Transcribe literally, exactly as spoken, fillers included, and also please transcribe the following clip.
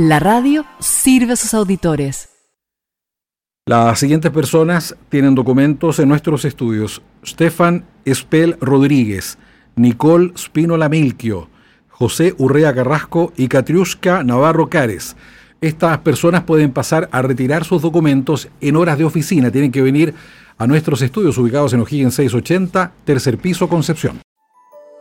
La radio sirve a sus auditores. Las siguientes personas tienen documentos en nuestros estudios: Stefan Espel Rodríguez, Nicole Spínola Milquio, José Urrea Carrasco y Catriushka Navarro Cares. Estas personas pueden pasar a retirar sus documentos en horas de oficina. Tienen que venir a nuestros estudios ubicados en O'Higgins seiscientos ochenta, tercer piso, Concepción.